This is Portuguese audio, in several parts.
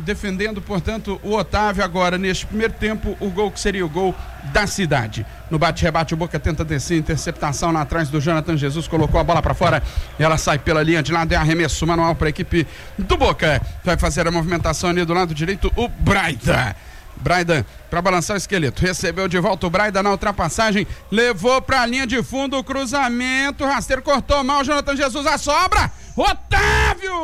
defendendo, portanto, o Otávio agora, neste primeiro tempo, o gol que seria o gol da cidade. No bate-rebate, o Boca tenta descer, interceptação lá atrás do Jonathan Jesus, colocou a bola para fora, ela sai pela linha de lado, é arremesso manual para a equipe do Boca. Vai fazer a movimentação ali do lado direito, o Braida para balançar o esqueleto, recebeu de volta o Braida na ultrapassagem, levou para a linha de fundo, o cruzamento, rasteiro, cortou mal, o Jonathan Jesus, a sobra, Otávio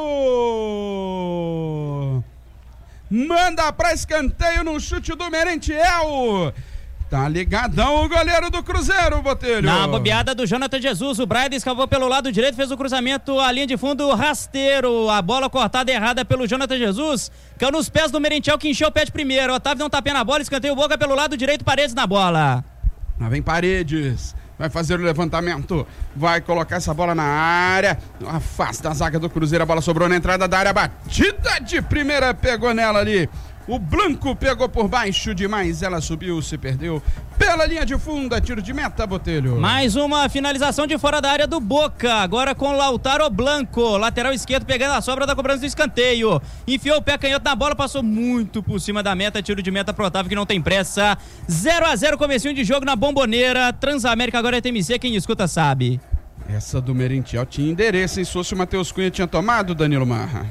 manda para escanteio no chute do Merentiel. Tá ligadão o goleiro do Cruzeiro, Botelho. Na bobeada do Jonathan Jesus, o Braida escavou pelo lado direito, fez o cruzamento, a linha de fundo, rasteiro, a bola cortada errada pelo Jonathan Jesus, caiu nos pés do Merentiel, que encheu o pé de primeiro. Otávio deu um tapinha na bola, escanteio, Boca pelo lado direito, Paredes na bola. Lá vem Paredes, vai fazer o levantamento, vai colocar essa bola na área, afasta a zaga do Cruzeiro, a bola sobrou na entrada da área, batida de primeira, pegou nela ali. O Blanco pegou por baixo demais, ela subiu, se perdeu pela linha de fundo, tiro de meta, Botelho. Mais uma finalização de fora da área do Boca, agora com Lautaro Blanco, lateral esquerdo pegando a sobra da cobrança do escanteio, enfiou o pé canhoto na bola, passou muito por cima da meta, tiro de meta pro Otávio que não tem pressa. 0-0 comecinho de jogo na Bomboneira, Transamérica agora é TMC, quem escuta sabe. Essa do Merentiel tinha endereço, hein? Se fosse o Matheus Cunha tinha tomado, Danilo Marra.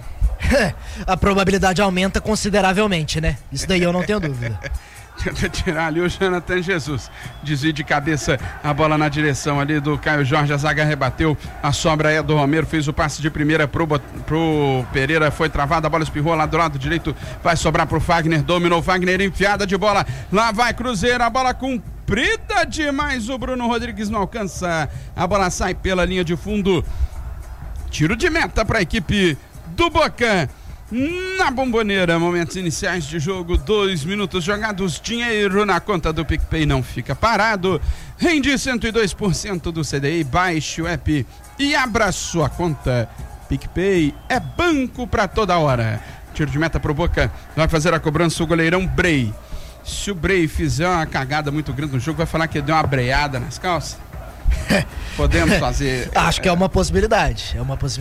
A probabilidade aumenta consideravelmente, né? Isso daí eu não tenho dúvida. Tenta tirar ali o Jonathan Jesus, desvio de cabeça, a bola na direção ali do Caio Jorge, a zaga rebateu, a sobra é do Romero, fez o passe de primeira pro Pereira, foi travada, a bola espirrou lá do lado direito, vai sobrar pro Fagner, dominou o Fagner, enfiada de bola, lá vai Cruzeiro, a bola comprida demais, o Bruno Rodrigues não alcança, a bola sai pela linha de fundo, tiro de meta para a equipe do Boca. Na Bomboneira, momentos iniciais de jogo, 2 minutos jogados, dinheiro na conta do PicPay não fica parado, rende 102% do CDI, baixe o app e abra sua conta. PicPay é banco pra toda hora. Tiro de meta pro Boca, vai fazer a cobrança o goleirão Brey. Se o Brey fizer uma cagada muito grande no jogo, vai falar que deu uma breada nas calças? Podemos fazer. Acho que é uma possibilidade.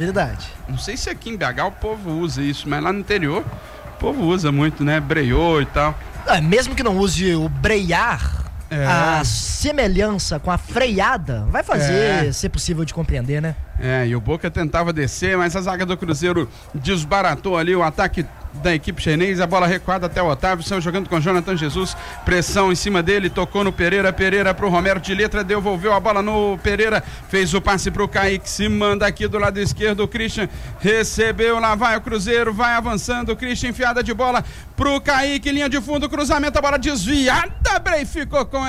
Não sei se aqui em BH o povo usa isso, mas lá no interior o povo usa muito, né? Breiou e tal. Mesmo que não use o breiar, a semelhança com a freada vai fazer ser possível de compreender, né? E o Boca tentava descer, mas a zaga do Cruzeiro desbaratou ali o ataque da equipe chinesa, a bola recuada até o Otávio, saiu jogando com Jonathan Jesus, pressão em cima dele, tocou no Pereira pro Romero de letra, devolveu a bola no Pereira, fez o passe pro Kaique, se manda aqui do lado esquerdo, o Christian recebeu, lá vai o Cruzeiro, vai avançando, o Christian enfiada de bola pro Kaique, linha de fundo, cruzamento, a bola desviada, Brey ficou com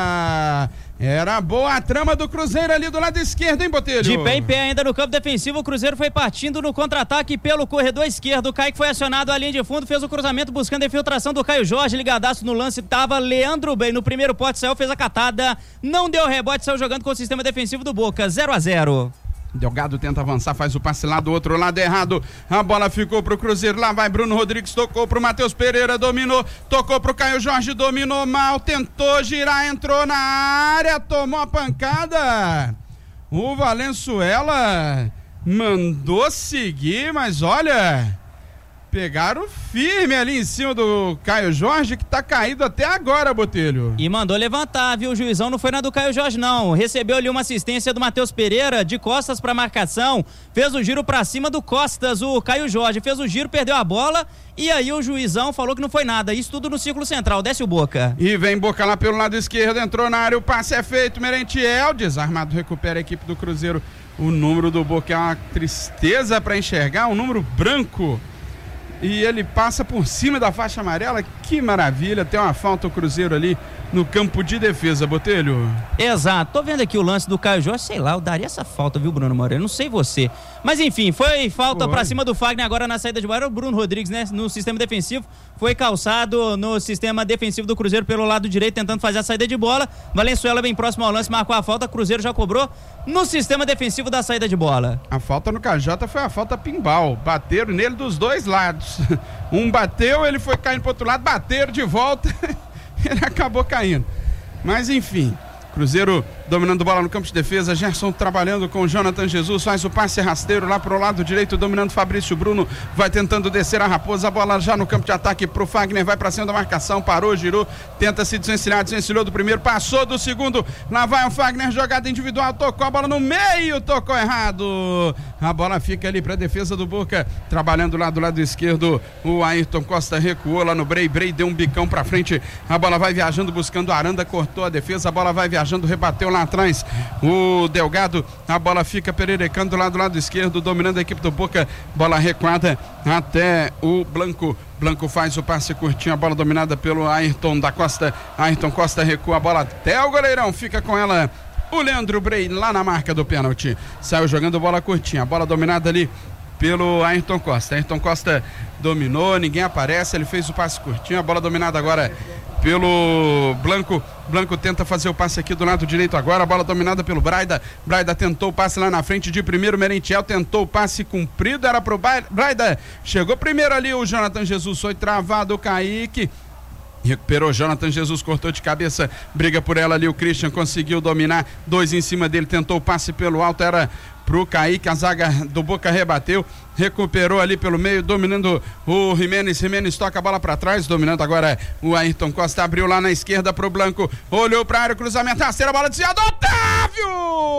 ela. Era boa a trama do Cruzeiro ali do lado esquerdo, hein, Botelho? De pé em pé ainda no campo defensivo, o Cruzeiro foi partindo no contra-ataque pelo corredor esquerdo. O Kaique foi acionado à linha de fundo, fez o cruzamento buscando a infiltração do Caio Jorge, ligadaço no lance, tava Leandro Bem no primeiro pote, saiu, fez a catada, não deu rebote, saiu jogando com o sistema defensivo do Boca, 0-0. Delgado tenta avançar, faz o passe lá do outro lado errado, a bola ficou pro Cruzeiro, lá vai Bruno Rodrigues, tocou pro Matheus Pereira, dominou, tocou pro Caio Jorge, dominou mal, tentou girar, entrou na área, tomou a pancada, o Valenzuela mandou seguir, mas olha, pegaram firme ali em cima do Caio Jorge, que tá caído até agora, Botelho. E mandou levantar, viu? O juizão não foi na do Caio Jorge, não. Recebeu ali uma assistência do Matheus Pereira, de costas pra marcação, fez o giro pra cima do Costas, o Caio Jorge fez o giro, perdeu a bola, e aí o juizão falou que não foi nada. Isso tudo no círculo central, desce o Boca. E vem Boca lá pelo lado esquerdo, entrou na área, o passe é feito, Merentiel, desarmado, recupera a equipe do Cruzeiro. O número do Boca é uma tristeza pra enxergar, um número branco. E ele passa por cima da faixa amarela, que maravilha, tem uma falta o Cruzeiro ali no campo de defesa, Botelho. Exato, tô vendo aqui o lance do Caio Jorge, sei lá, eu daria essa falta, viu, Bruno Moreira, não sei você, mas enfim, foi falta pra cima do Fagner agora na saída de bola, o Bruno Rodrigues, né, no sistema defensivo, foi calçado no sistema defensivo do Cruzeiro pelo lado direito, tentando fazer a saída de bola, Valenzuela bem próximo ao lance, marcou a falta, Cruzeiro já cobrou no sistema defensivo da saída de bola. A falta no KJ foi a falta pinball, bateram nele dos dois lados, um bateu, ele foi caindo pro outro lado, bateram de volta, ele acabou caindo, mas enfim, Cruzeiro dominando bola no campo de defesa, Gerson trabalhando com o Jonathan Jesus, faz o passe rasteiro lá pro lado direito, dominando Fabrício Bruno, vai tentando descer a Raposa, a bola já no campo de ataque pro Fagner, vai pra cima da marcação, parou, girou, tenta se desvencilhou do primeiro, passou do segundo, lá vai o Fagner, jogada individual, tocou a bola no meio, tocou errado, a bola fica ali pra defesa do Boca, trabalhando lá do lado esquerdo, o Ayrton Costa recuou lá no Brei deu um bicão pra frente, a bola vai viajando, buscando a Aranda, cortou a defesa, a bola vai viajando, rebateu lá atrás, o Delgado, a bola fica pererecando lá do lado esquerdo, dominando a equipe do Boca, bola recuada até o Blanco faz o passe curtinho, a bola dominada pelo Ayrton da Costa, Ayrton Costa recua a bola até o goleirão, fica com ela o Leandro Brei lá na marca do pênalti, saiu jogando bola curtinha, a bola dominada ali pelo Ayrton Costa dominou, ninguém aparece, ele fez o passe curtinho, a bola dominada agora pelo Blanco tenta fazer o passe aqui do lado direito agora, a bola dominada pelo Braida tentou o passe lá na frente de primeiro, Merentiel tentou o passe comprido, era pro Braida, chegou primeiro ali o Jonathan Jesus, foi travado o Kaique, recuperou, Jonathan Jesus cortou de cabeça, briga por ela ali, o Christian conseguiu dominar, 2 em cima dele, tentou o passe pelo alto, era pro Kaique, a zaga do Boca rebateu, recuperou ali pelo meio, dominando o Jimenez toca a bola pra trás, dominando agora o Ayrton Costa, abriu lá na esquerda pro Blanco, olhou pra área, cruzamento, rasteira, bola desviada, Otávio!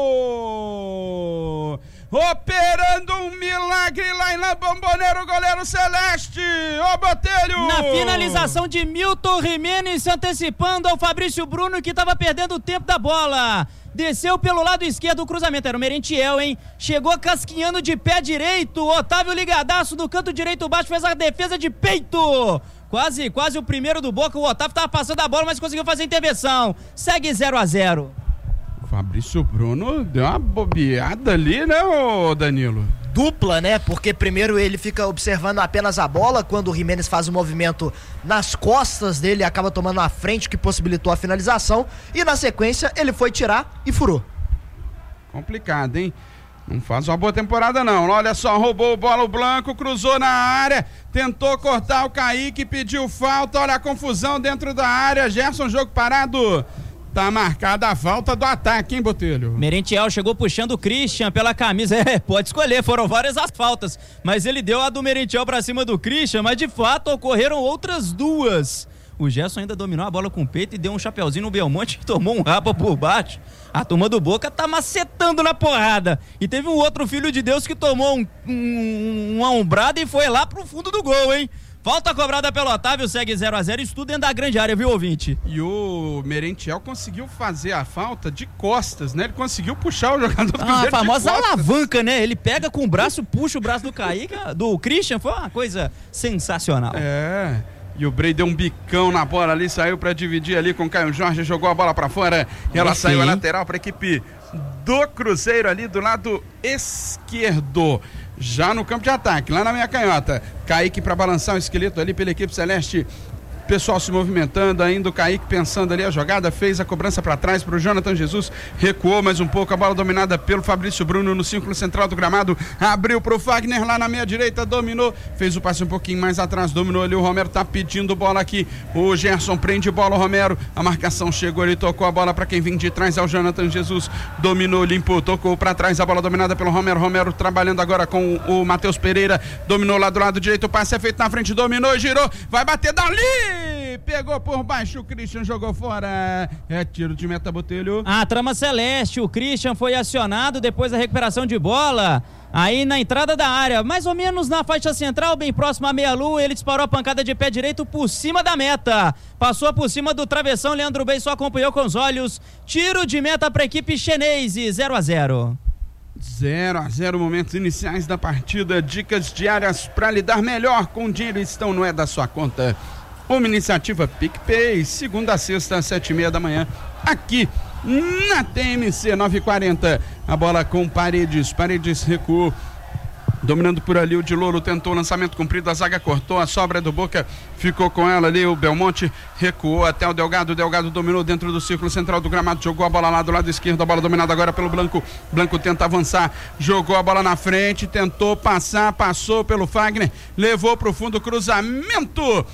Operando um milagre lá em La Bombonera, o goleiro Celeste, ô Botelho! Na finalização de Milton Jimenez, se antecipando ao Fabrício Bruno, que estava perdendo o tempo da bola. Desceu pelo lado esquerdo, o cruzamento era o Merentiel, hein? Chegou casquinhando de pé direito, Otávio ligadaço do canto direito baixo, fez a defesa de peito. Quase o primeiro do Boca, o Otávio estava passando a bola, mas conseguiu fazer a intervenção. Segue 0-0. Fabrício Bruno deu uma bobeada ali, né, ô Danilo? Dupla, né? Porque primeiro ele fica observando apenas a bola, quando o Jimenez faz o movimento nas costas dele, acaba tomando a frente, que possibilitou a finalização, e na sequência ele foi tirar e furou. Complicado, hein? Não faz uma boa temporada não, olha só, roubou bola o Blanco, cruzou na área, tentou cortar o Kaique, pediu falta, olha a confusão dentro da área, Gerson, jogo parado. Tá marcada a falta do ataque, hein, Botelho? Merentiel chegou puxando o Christian pela camisa. Pode escolher, foram várias as faltas. Mas ele deu a do Merentiel pra cima do Christian, mas de fato ocorreram outras 2. O Gerson ainda dominou a bola com o peito e deu um chapeuzinho no Belmonte e tomou um rapa por baixo. A turma do Boca tá macetando na porrada. E teve um outro filho de Deus que tomou uma ombrada e foi lá pro fundo do gol, hein? Falta cobrada pelo Otávio, segue 0-0, isso tudo dentro da grande área, viu, ouvinte? E o Merentiel conseguiu fazer a falta de costas, né? Ele conseguiu puxar o jogador do Cruzeiro a famosa de costas. Alavanca, né? Ele pega com o braço, puxa o braço do Kaique, do Christian, foi uma coisa sensacional. E o Brei deu um bicão na bola ali, saiu pra dividir ali com o Caio Jorge, jogou a bola pra fora, ela saiu a lateral pra equipe do Cruzeiro ali do lado esquerdo. Já no campo de ataque, lá na minha canhota, Kaique para balançar o esqueleto ali pela equipe celeste, pessoal se movimentando ainda, o Kaique pensando ali a jogada, fez a cobrança para trás para o Jonathan Jesus, recuou mais um pouco, a bola dominada pelo Fabrício Bruno no círculo central do gramado, abriu para o Fagner lá na meia direita, dominou, fez o passe um pouquinho mais atrás, dominou ali, o Romero tá pedindo bola aqui, o Gerson prende bola, o Romero, a marcação chegou, ele tocou a bola para quem vem de trás, é o Jonathan Jesus, dominou, limpou, tocou para trás, a bola dominada pelo Romero trabalhando agora com o Matheus Pereira, dominou lá do lado direito, o passe é feito na frente, dominou, girou, vai bater dali! Pegou por baixo, o Christian jogou fora. É tiro de meta, Botelho. A trama celeste, o Christian foi acionado depois da recuperação de bola. Aí na entrada da área, mais ou menos na faixa central, bem próximo à meia-lua, ele disparou a pancada de pé direito por cima da meta. Passou por cima do travessão, Leandro Bey só acompanhou com os olhos. Tiro de meta para a equipe chinesa, 0-0. 0-0, momentos iniciais da partida. Dicas diárias para lidar melhor com o dinheiro estão no da sua conta. Uma iniciativa PicPay, segunda a sexta, às 7h30 da manhã, aqui na TMC 940. A bola com Paredes recuou, dominando por ali o de Lolo, tentou o lançamento comprido, a zaga cortou, a sobra do Boca ficou com ela ali, o Belmonte recuou até o Delgado dominou dentro do círculo central do gramado, jogou a bola lá do lado esquerdo, a bola dominada agora pelo Blanco tenta avançar, jogou a bola na frente, tentou passar, passou pelo Fagner, levou pro fundo, cruzamento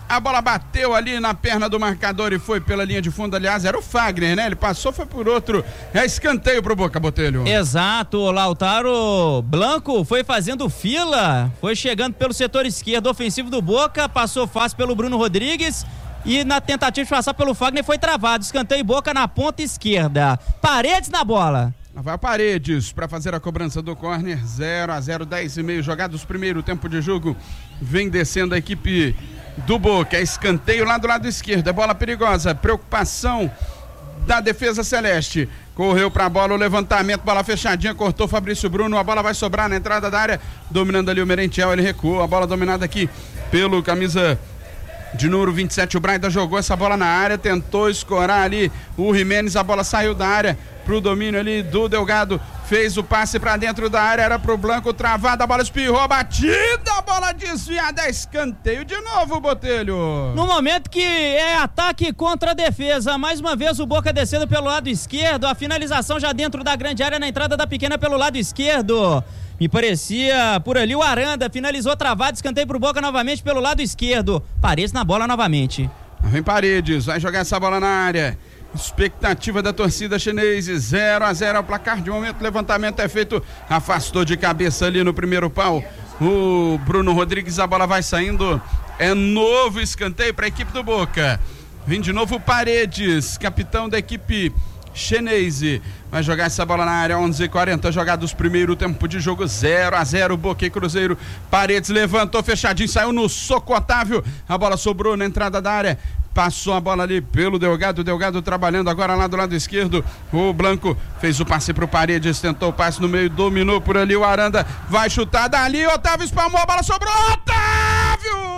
A bola bateu ali na perna do marcador e foi pela linha de fundo. Aliás, era o Fagner, né? Ele passou, foi por outro. É escanteio pro Boca, Botelho. Exato, o Lautaro Blanco foi fazendo fila, foi chegando pelo setor esquerdo ofensivo do Boca, passou fácil pelo Bruno Rodrigues e na tentativa de passar pelo Fagner foi travado. Escanteio Boca na ponta esquerda. Paredes na bola. Vai Paredes para fazer a cobrança do córner. 0-0, 10:30 jogados, primeiro tempo de jogo. Vem descendo a equipe do Boca, é escanteio lá do lado esquerdo, é bola perigosa, preocupação da defesa celeste, correu pra bola, o levantamento, bola fechadinha, cortou Fabrício Bruno, a bola vai sobrar na entrada da área, dominando ali o Merentiel, ele recuou, a bola dominada aqui pelo camisa de número 27, o Braida jogou essa bola na área, tentou escorar ali o Jimenez, a bola saiu da área pro domínio ali do Delgado, fez o passe pra dentro da área, era pro Blanco, travada, a bola espirrou, batida, a bola desviada, escanteio de novo, Botelho. No momento que é ataque contra a defesa, mais uma vez o Boca descendo pelo lado esquerdo, a finalização já dentro da grande área, na entrada da pequena pelo lado esquerdo. Me parecia por ali o Aranda, finalizou travado, escanteio pro Boca novamente pelo lado esquerdo. Paredes na bola novamente. Vem Paredes, vai jogar essa bola na área. Expectativa da torcida chinesa, 0-0 ao placar de momento, levantamento é feito, afastou de cabeça ali no primeiro pau o Bruno Rodrigues, a bola vai saindo, é novo escanteio para a equipe do Boca. Vem de novo Paredes, capitão da equipe chinesa, vai jogar essa bola na área, 11:40 jogados, primeiro tempo de jogo, 0-0, Boca e Cruzeiro. Paredes levantou fechadinho, saiu no soco, Otávio, a bola sobrou na entrada da área, passou a bola ali pelo Delgado, Delgado trabalhando agora lá do lado esquerdo, o Blanco fez o passe pro Paredes, tentou o passe no meio, dominou por ali o Aranda, vai chutar dali, Otávio espalmou, a bola sobrou, Otávio!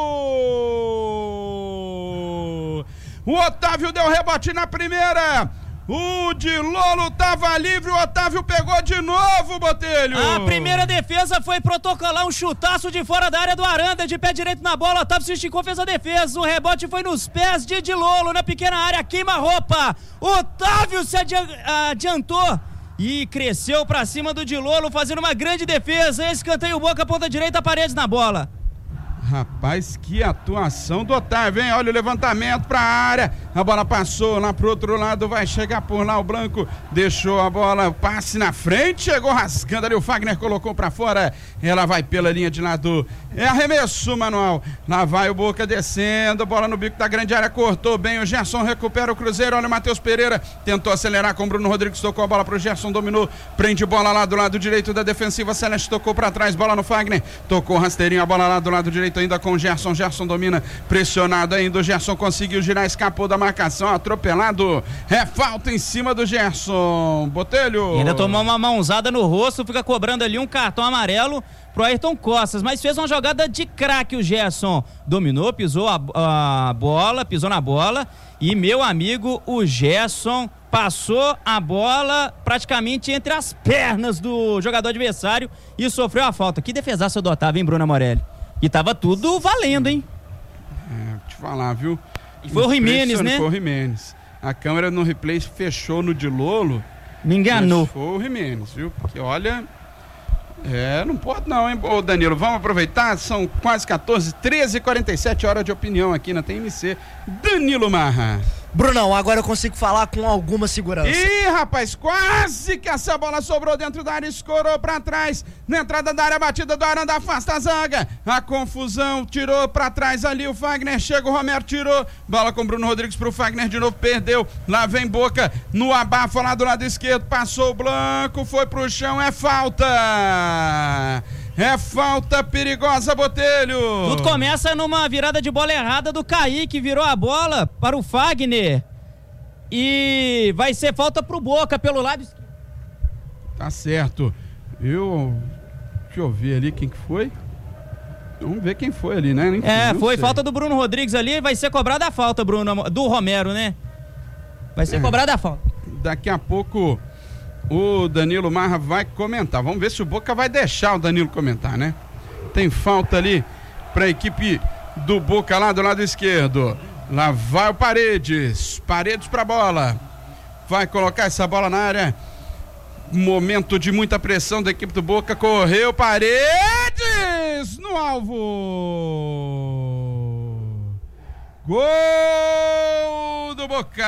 O Otávio deu rebote na primeira, o Dilolo tava livre, o Otávio pegou de novo, Botelho. A primeira defesa foi protocolar um chutaço de fora da área do Aranda, de pé direito na bola, Otávio se esticou, fez a defesa, o rebote foi nos pés de Dilolo, na pequena área, queima-roupa, Otávio se adiantou e cresceu pra cima do Dilolo, fazendo uma grande defesa, escanteio Boca, ponta direita, Paredes na bola. Rapaz, que atuação do Otávio, hein? Olha o levantamento pra área, a bola passou lá pro outro lado, vai chegar por lá o Blanco, deixou a bola, passe na frente, chegou rasgando ali, o Fagner colocou pra fora, ela vai pela linha de lado, é arremesso manual, lá vai o Boca descendo, bola no bico da grande área, cortou bem, o Gerson recupera o Cruzeiro, olha o Matheus Pereira, tentou acelerar com o Bruno Rodrigues, tocou a bola pro Gerson, dominou, prende bola lá do lado direito da defensiva, Celeste tocou pra trás, bola no Fagner, tocou rasteirinho, a bola lá do lado direito ainda com o Gerson, Gerson domina, pressionado ainda, o Gerson conseguiu girar, escapou da marcação, atropelado, é falta em cima do Gerson, Botelho. E ainda tomou uma mãozada no rosto, fica cobrando ali um cartão amarelo pro Ayrton Costas, mas fez uma jogada de craque o Gerson, dominou, pisou a bola, pisou na bola e meu amigo, o Gerson passou a bola praticamente entre as pernas do jogador adversário e sofreu a falta. Que defesaça do Otávio, hein, Bruno Morelli? E tava tudo valendo, hein? Vou te falar, viu? E foi o Jimenez, né? Foi o Jimenez. A câmera no replay fechou no Dilolo. Me enganou. Foi o Jimenez, viu? Porque olha, não pode não, hein? Ô Danilo, vamos aproveitar, são quase 13h47, hora de opinião aqui na TMC. Danilo Marra. Brunão, agora eu consigo falar com alguma segurança. Ih, rapaz, quase que essa bola sobrou dentro da área, escorou pra trás, na entrada da área, batida do Aranda, afasta a zaga, a confusão, tirou pra trás ali o Fagner, chega o Romero, tirou, bola com o Bruno Rodrigues pro Fagner, de novo perdeu, lá vem Boca, no abafo lá do lado esquerdo, passou o Blanco, foi pro chão, é falta! É falta perigosa, Botelho. Tudo começa numa virada de bola errada do Kaique, virou a bola para o Fagner. E vai ser falta pro Boca pelo lado esquerdo. Tá certo. Deixa eu ver ali quem que foi. Vamos ver quem foi ali, né? Foi falta do Bruno Rodrigues ali, vai ser cobrada a falta, Bruno, do Romero, né? Vai ser cobrada a falta. Daqui a pouco o Danilo Marra vai comentar. Vamos ver se o Boca vai deixar o Danilo comentar, né? Tem falta ali para a equipe do Boca lá do lado esquerdo. Lá vai o Paredes. Paredes para a bola. Vai colocar essa bola na área. Momento de muita pressão da equipe do Boca. Correu Paredes no alvo. Gol do Boca!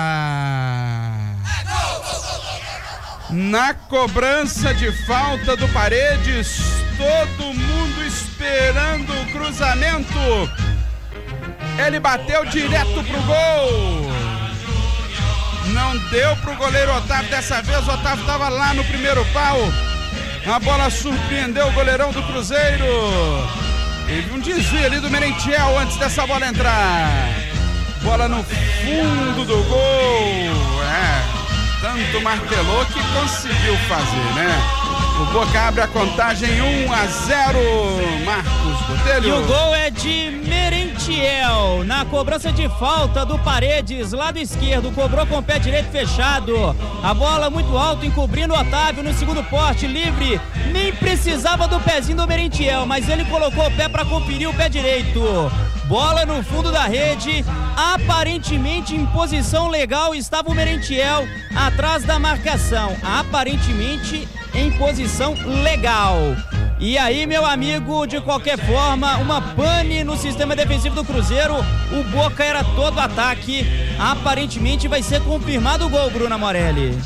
Na cobrança de falta do Paredes, todo mundo esperando o cruzamento. Ele bateu direto pro gol. Não deu pro goleiro Otávio dessa vez. O Otávio estava lá no primeiro pau. A bola surpreendeu o goleirão do Cruzeiro. Teve um desvio ali do Merentiel antes dessa bola entrar. Bola no fundo do gol. Tanto martelou que conseguiu fazer, né? O Boca abre a contagem 1-0. Marcos Botelho. E o gol é de Merentiel. Na cobrança de falta do Paredes, lado esquerdo, cobrou com o pé direito fechado. A bola muito alto, encobrindo o Otávio no segundo poste, livre. Nem precisava do pezinho do Merentiel, mas ele colocou o pé para conferir o pé direito. Bola no fundo da rede, aparentemente em posição legal estava o Merentiel atrás da marcação, aparentemente em posição legal. E aí, meu amigo, de qualquer forma, uma pane no sistema defensivo do Cruzeiro, o Boca era todo ataque, aparentemente vai ser confirmado o gol, Bruna Morelli.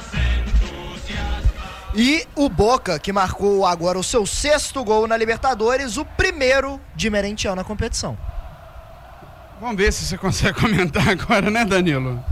E o Boca, que marcou agora o seu 6º gol na Libertadores, o primeiro de Merentiel na competição. Vamos ver se você consegue comentar agora, né, Danilo?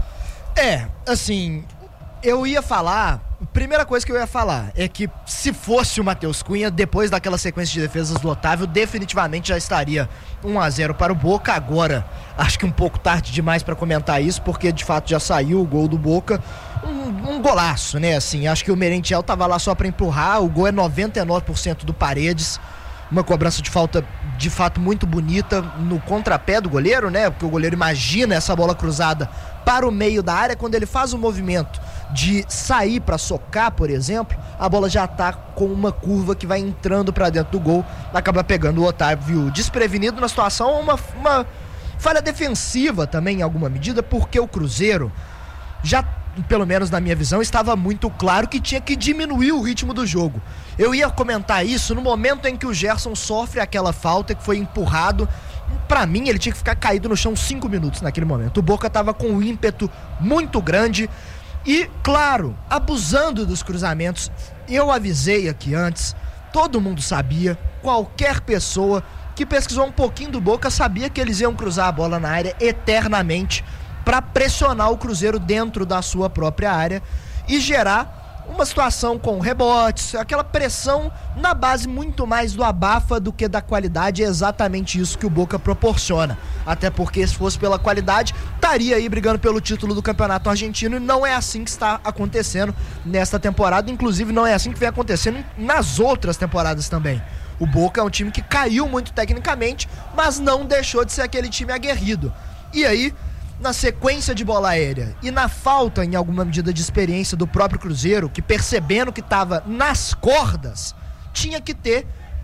Assim, eu ia falar, a primeira coisa que eu ia falar é que se fosse o Matheus Cunha, depois daquela sequência de defesas do Otávio, definitivamente já estaria 1-0 para o Boca. Agora, acho que um pouco tarde demais para comentar isso, porque de fato já saiu o gol do Boca. Um golaço, né? Assim, acho que o Merentiel tava lá só para empurrar. O gol é 99% do Paredes. Uma cobrança de falta de fato muito bonita no contrapé do goleiro, né? Porque o goleiro imagina essa bola cruzada para o meio da área. Quando ele faz o movimento de sair para socar, por exemplo, a bola já tá com uma curva que vai entrando para dentro do gol, acaba pegando o Otávio desprevenido na situação. Uma falha defensiva também em alguma medida, porque o Cruzeiro já, pelo menos na minha visão, estava muito claro que tinha que diminuir o ritmo do jogo. Eu ia comentar isso no momento em que o Gerson sofre aquela falta, que foi empurrado. Pra mim, ele tinha que ficar caído no chão 5 minutos naquele momento. O Boca estava com um ímpeto muito grande e, claro, abusando dos cruzamentos. Eu avisei aqui antes, todo mundo sabia, qualquer pessoa que pesquisou um pouquinho do Boca sabia que eles iam cruzar a bola na área eternamente para pressionar o Cruzeiro dentro da sua própria área e gerar uma situação com rebotes, aquela pressão na base muito mais do abafa do que da qualidade. É exatamente isso que o Boca proporciona, até porque se fosse pela qualidade estaria aí brigando pelo título do Campeonato Argentino, e não é assim que está acontecendo nesta temporada, inclusive não é assim que vem acontecendo nas outras temporadas também. O Boca é um time que caiu muito tecnicamente, mas não deixou de ser aquele time aguerrido. E aí, na sequência de bola aérea e na falta, em alguma medida, de experiência do próprio Cruzeiro, que percebendo que estava nas cordas, tinha que ter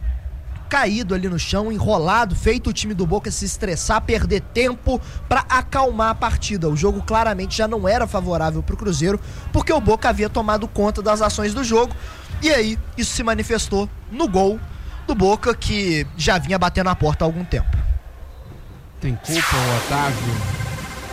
caído ali no chão, enrolado, feito o time do Boca se estressar, perder tempo para acalmar a partida. O jogo claramente já não era favorável para o Cruzeiro, porque o Boca havia tomado conta das ações do jogo, e aí isso se manifestou no gol do Boca, que já vinha batendo na porta há algum tempo. Tem culpa o Otávio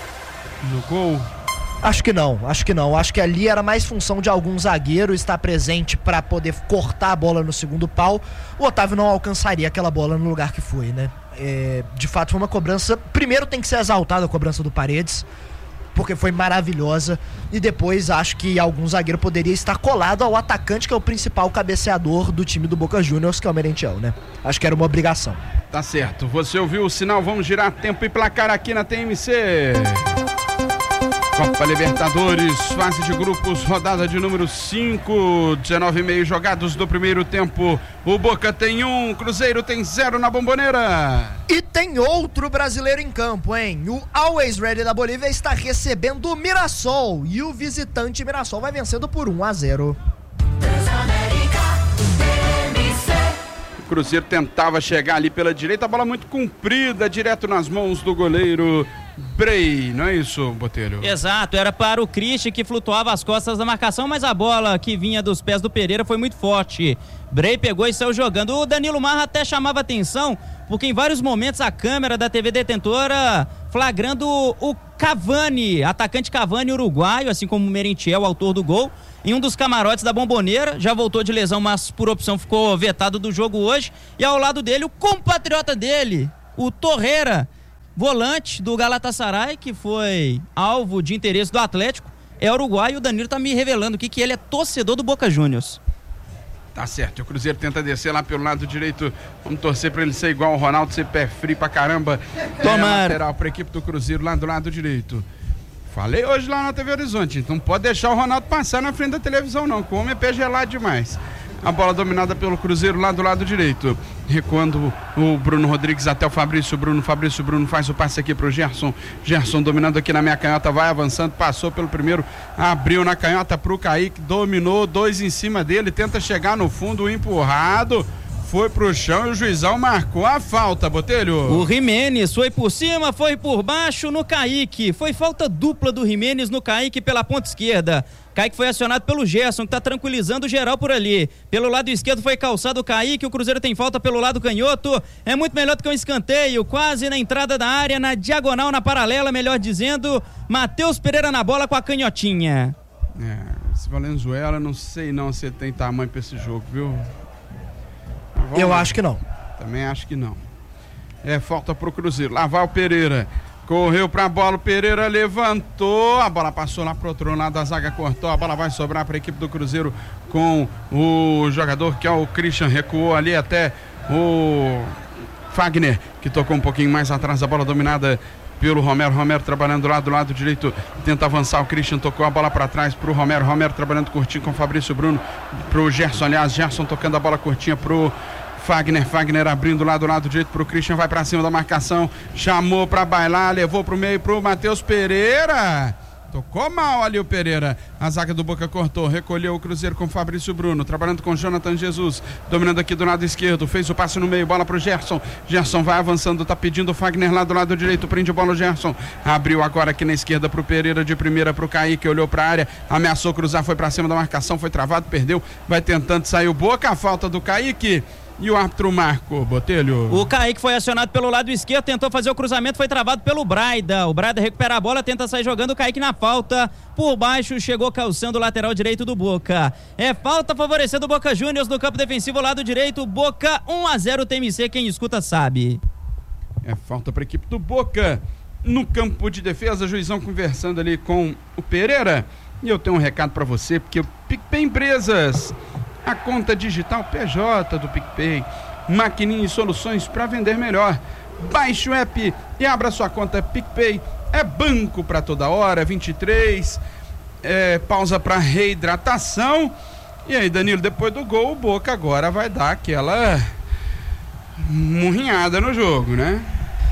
no gol? Acho que não. Acho que ali era mais função de algum zagueiro estar presente para poder cortar a bola no segundo pau. O Otávio não alcançaria aquela bola no lugar que foi, né? De fato foi uma cobrança. Primeiro tem que ser exaltada a cobrança do Paredes, porque foi maravilhosa, e depois acho que algum zagueiro poderia estar colado ao atacante, que é o principal cabeceador do time do Boca Juniors, que é o Merentiel, né? Acho que era uma obrigação. Tá certo, você ouviu o sinal, vamos girar tempo e placar aqui na TMC. Copa Libertadores, fase de grupos, rodada de número 5, 19,5 jogados do primeiro tempo. O Boca tem 1, Cruzeiro tem 0 na Bomboneira. E tem outro brasileiro em campo, hein? O Always Ready da Bolívia está recebendo o Mirassol, e o visitante Mirassol vai vencendo por 1-0. O Cruzeiro tentava chegar ali pela direita, a bola muito comprida, direto nas mãos do goleiro Brey, não é isso, Botelho? Exato, era para o Christian que flutuava às costas da marcação, mas a bola que vinha dos pés do Pereira foi muito forte. Brey pegou e saiu jogando. O Danilo Marra até chamava atenção, porque em vários momentos a câmera da TV Detentora flagrando o Cavani, atacante Cavani uruguaio, assim como o Merentiel, autor do gol, em um dos camarotes da Bomboneira. Já voltou de lesão, mas por opção ficou vetado do jogo hoje. E ao lado dele, o compatriota dele, o Torreira, volante do Galatasaray, que foi alvo de interesse do Atlético, é uruguaio. O Danilo tá me revelando aqui que ele é torcedor do Boca Juniors. Tá certo, o Cruzeiro tenta descer lá pelo lado direito. Vamos torcer pra ele ser igual o Ronaldo, ser pé frio pra caramba. Tomara. Lateral pra equipe do Cruzeiro lá do lado direito. Falei hoje lá na TV Horizonte, então não pode deixar o Ronaldo passar na frente da televisão não, que o homem é pé gelado demais. A bola dominada pelo Cruzeiro lá do lado direito. Recuando o Bruno Rodrigues até o Fabrício Bruno faz o passe aqui pro Gerson. Gerson dominando aqui na minha canhota, vai avançando, passou pelo primeiro, abriu na canhota pro Kaique, dominou, 2 em cima dele, tenta chegar no fundo, empurrado, foi pro chão e o juizão marcou a falta, Botelho. O Jimenez foi por cima, foi por baixo no Kaique. Foi falta dupla do Jimenez no Kaique pela ponta esquerda. Kaique foi acionado pelo Gerson, que tá tranquilizando o geral por ali. Pelo lado esquerdo foi calçado o Kaique, o Cruzeiro tem falta pelo lado canhoto. É muito melhor do que um escanteio, quase na entrada da área, na diagonal, na paralela, melhor dizendo. Matheus Pereira na bola com a canhotinha. Esse Valenzuela, não sei não se ele tem tamanho pra esse jogo, viu? Eu acho que não. Também acho que não. Falta pro Cruzeiro. Lá vai o Pereira. Correu pra bola, o Pereira levantou. A bola passou lá pro outro lado, a zaga cortou. A bola vai sobrar pra equipe do Cruzeiro com o jogador que é o Christian. Recuou ali até o Fagner, que tocou um pouquinho mais atrás. A bola dominada pelo Romero. Romero trabalhando lá do lado direito, tenta avançar. O Christian tocou a bola para trás pro Romero. Romero trabalhando curtinho com o Fabrício Bruno, pro Gerson, aliás, Gerson tocando a bola curtinha pro Fagner abrindo lá do lado direito pro Christian, vai pra cima da marcação, chamou pra bailar, levou pro meio pro Matheus Pereira. Tocou mal ali o Pereira. A zaga do Boca cortou, recolheu o Cruzeiro com o Fabrício Bruno, trabalhando com o Jonathan Jesus, dominando aqui do lado esquerdo, fez o passe no meio, bola pro Gerson. Gerson vai avançando, tá pedindo o Fagner lá do lado direito, prende a bola o Gerson. Abriu agora aqui na esquerda pro Pereira, de primeira pro Kaique, olhou pra área, ameaçou cruzar, foi pra cima da marcação, foi travado, perdeu, vai tentando sair o Boca, a falta do Kaique. E o árbitro marcou, Botelho. O Kaique foi acionado pelo lado esquerdo, tentou fazer o cruzamento, foi travado pelo Braida. O Braida recupera a bola, tenta sair jogando, o Kaique na falta. Por baixo, chegou calçando o lateral direito do Boca. É falta favorecendo o Boca Juniors no campo defensivo, lado direito. Boca 1-0 TMC, quem escuta sabe. É falta para a equipe do Boca. No campo de defesa, juizão conversando ali com o Pereira. E eu tenho um recado para você, porque o PicPay Empresas, a conta digital PJ do PicPay, maquininha e soluções para vender melhor. Baixe o app e abra sua conta PicPay. É banco para toda hora, 23, pausa para reidratação. E aí, Danilo, depois do gol, o Boca agora vai dar aquela murrinhada no jogo, né?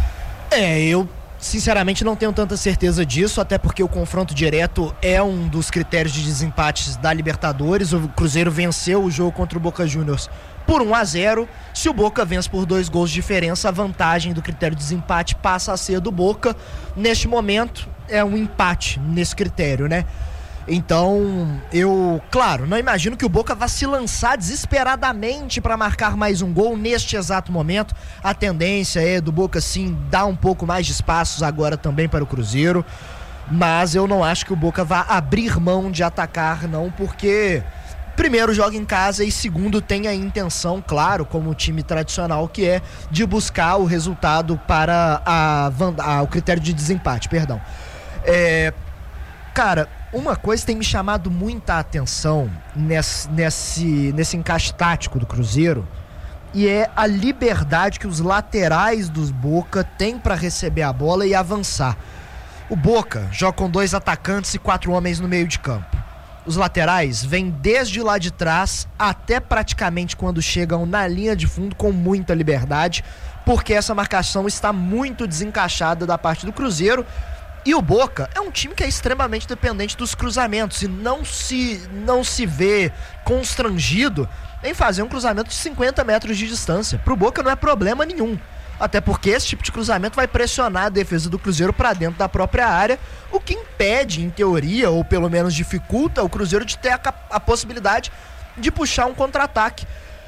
Eu sinceramente não tenho tanta certeza disso, até porque o confronto direto é um dos critérios de desempates da Libertadores. O Cruzeiro venceu o jogo contra o Boca Juniors por 1-0. Se o Boca vence por 2 gols de diferença, a vantagem do critério de desempate passa a ser do Boca. Neste momento é um empate nesse critério, né? Então, eu, claro, não imagino que o Boca vá se lançar desesperadamente para marcar mais um gol neste exato momento. A tendência é do Boca, sim, dar um pouco mais de espaços agora também para o Cruzeiro. Mas eu não acho que o Boca vá abrir mão de atacar, não, porque primeiro joga em casa e segundo tem a intenção, claro, como o time tradicional que é, de buscar o resultado para o critério de desempate, perdão. Cara, uma coisa tem me chamado muita atenção nesse encaixe tático do Cruzeiro, e é a liberdade que os laterais dos Boca têm para receber a bola e avançar. O Boca joga com 2 atacantes e 4 homens no meio de campo. Os laterais vêm desde lá de trás até praticamente quando chegam na linha de fundo com muita liberdade, porque essa marcação está muito desencaixada da parte do Cruzeiro. E o Boca é um time que é extremamente dependente dos cruzamentos e não se vê constrangido em fazer um cruzamento de 50 metros de distância. Pro Boca não é problema nenhum. até porque esse tipo de cruzamento vai pressionar a defesa do Cruzeiro para dentro da própria área, o que impede, em teoria, ou pelo menos dificulta o Cruzeiro de ter a possibilidade de puxar um contra-ataque.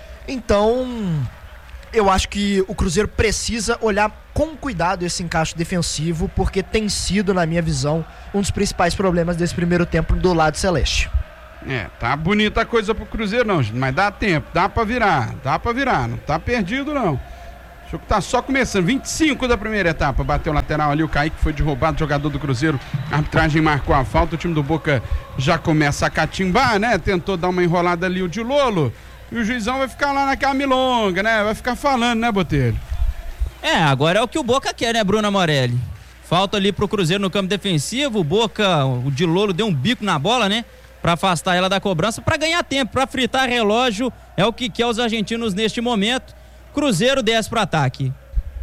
Então, eu acho que o Cruzeiro precisa olhar com cuidado esse encaixe defensivo, porque tem sido, na minha visão, um dos principais problemas desse primeiro tempo do lado celeste. Tá bonita a coisa pro Cruzeiro não, gente, mas dá tempo, dá pra virar, não tá perdido não. O jogo tá só começando, 25 da primeira etapa, bateu o lateral ali, o Kaique foi derrubado, jogador do Cruzeiro, a arbitragem marcou a falta, o time do Boca já começa a catimbar, né, tentou dar uma enrolada ali o de Lolo, e o juizão vai ficar lá naquela milonga, né, vai ficar falando, né, Botelho? Agora é o que o Boca quer, né, Bruna Morelli? Falta ali pro Cruzeiro no campo defensivo, o Boca, o de Lolo deu um bico na bola, né? Para afastar ela da cobrança, para ganhar tempo, para fritar relógio, é o que quer os argentinos neste momento. Cruzeiro desce pro ataque.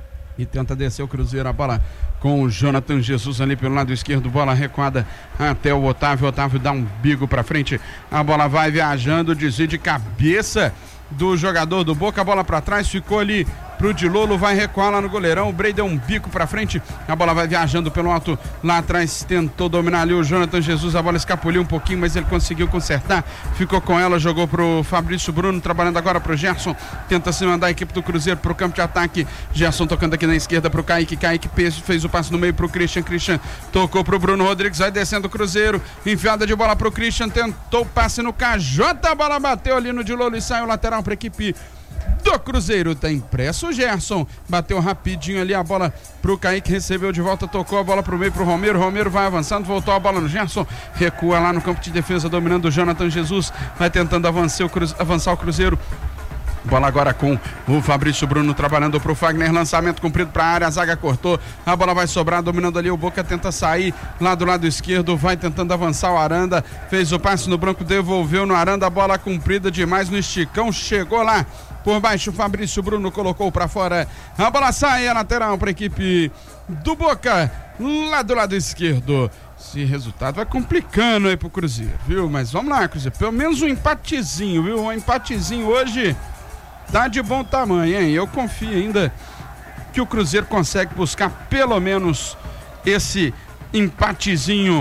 E tenta descer o Cruzeiro, a bola com o Jonathan Jesus ali pelo lado esquerdo, bola recuada até o Otávio dá um bico para frente, a bola vai viajando, desvio de cabeça do jogador do Boca, a bola para trás, ficou ali pro Di Lolo, vai recuar lá no goleirão, o Brey deu um bico pra frente, a bola vai viajando pelo alto, lá atrás tentou dominar ali o Jonathan Jesus, a bola escapuliu um pouquinho, mas ele conseguiu consertar, ficou com ela, jogou pro Fabrício Bruno, trabalhando agora pro Gerson, tenta se mandar a equipe do Cruzeiro pro campo de ataque, Gerson tocando aqui na esquerda pro Kaique fez o passe no meio pro Christian tocou pro Bruno Rodrigues, vai descendo o Cruzeiro, enfiada de bola pro Christian, tentou o passe no KJ, a bola bateu ali no Di Lolo e saiu lateral pra equipe do Cruzeiro, tá impresso o Gerson, bateu rapidinho ali a bola pro Kaique, recebeu de volta, tocou a bola pro meio pro Romero vai avançando, voltou a bola no Gerson, recua lá no campo de defesa, dominando o Jonathan Jesus, vai tentando avançar o Cruzeiro. Bola agora com o Fabrício Bruno trabalhando pro Fagner, lançamento comprido pra área, a zaga cortou, a bola vai sobrar, dominando ali o Boca, tenta sair lá do lado esquerdo, vai tentando avançar o Aranda, fez o passe no branco, devolveu no Aranda, a bola comprida demais no esticão, chegou lá por baixo, o Fabrício Bruno colocou pra fora, a bola sai, a lateral pra equipe do Boca, lá do lado esquerdo. Esse resultado vai complicando aí pro Cruzeiro, viu? Mas vamos lá, Cruzeiro, pelo menos um empatezinho, viu? Um empatezinho hoje tá de bom tamanho, hein? Eu confio ainda que o Cruzeiro consegue buscar pelo menos esse empatezinho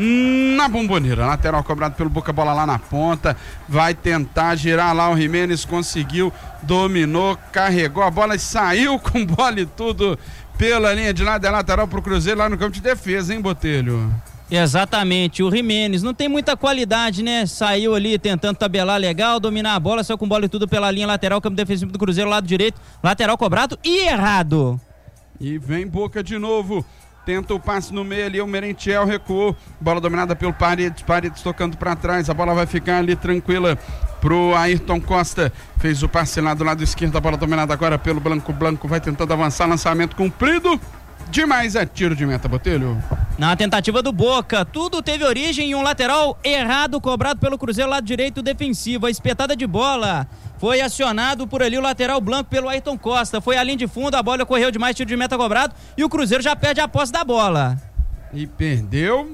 na Bomboneira. Lateral cobrado pelo Boca, bola lá na ponta, vai tentar girar lá o Jimenez, conseguiu, dominou, carregou a bola e saiu com bola e tudo pela linha de lado, é lateral pro Cruzeiro lá no campo de defesa, hein, Botelho? Exatamente, o Jimenez não tem muita qualidade, né? Saiu ali tentando tabelar legal, dominar a bola, saiu com bola e tudo pela linha lateral, campo defensivo do Cruzeiro, lado direito, lateral cobrado e errado. E vem Boca de novo, tenta o passe no meio ali, o Merentiel recuou, bola dominada pelo Paredes tocando para trás, a bola vai ficar ali tranquila pro Ayrton Costa, fez o passe lá do lado esquerdo, a bola dominada agora pelo Blanco vai tentando avançar, lançamento comprido, demais, é tiro de meta, Botelho. Na tentativa do Boca, tudo teve origem em um lateral errado cobrado pelo Cruzeiro, lado direito defensivo, a espetada de bola foi acionado por ali o lateral Blanco pelo Ayrton Costa, foi a linha de fundo, a bola correu demais, tiro de meta cobrado e o Cruzeiro já perde a posse da bola. E perdeu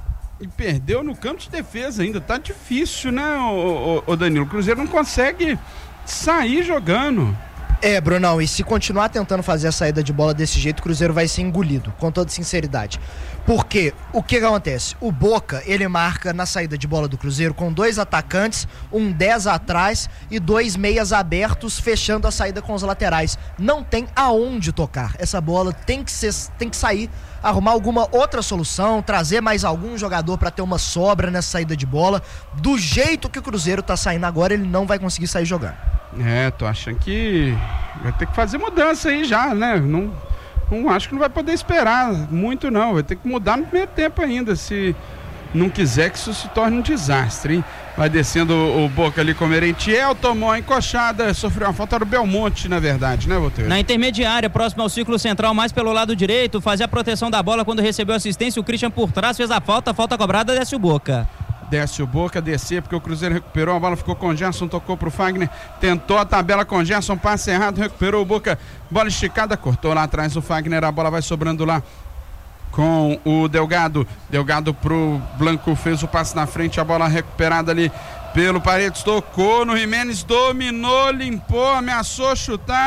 no campo de defesa ainda, tá difícil, né, o Danilo? O Cruzeiro não consegue sair jogando. Brunão, e se continuar tentando fazer a saída de bola desse jeito, o Cruzeiro vai ser engolido, com toda sinceridade. Porque o que acontece? O Boca, ele marca na saída de bola do Cruzeiro com 2 atacantes, um 10 atrás e 2 meias abertos, fechando a saída com os laterais. Não tem aonde tocar. Essa bola tem que sair, arrumar alguma outra solução, trazer mais algum jogador para ter uma sobra nessa saída de bola. Do jeito que o Cruzeiro tá saindo agora, ele não vai conseguir sair jogando. Tô achando que vai ter que fazer mudança aí já, né? Não acho que não vai poder esperar muito não, vai ter que mudar no primeiro tempo ainda, se não quiser que isso se torne um desastre, hein? Vai descendo o Boca ali com o Merentiel, tomou a encoxada, sofreu uma falta do Belmonte, na verdade, né, Botelho? Na intermediária, próximo ao círculo central, mais pelo lado direito, fazia a proteção da bola quando recebeu assistência, o Christian por trás fez a falta cobrada, desce o Boca. Desce o Boca, descer, porque o Cruzeiro recuperou, a bola ficou com o Gerson, tocou pro Fagner, tentou a tabela com o Gerson, passe errado, recuperou o Boca, bola esticada, cortou lá atrás o Fagner, a bola vai sobrando lá com o Delgado pro Blanco, fez o passe na frente, a bola recuperada ali pelo Paredes, tocou no Jimenez, dominou, limpou, ameaçou chutar,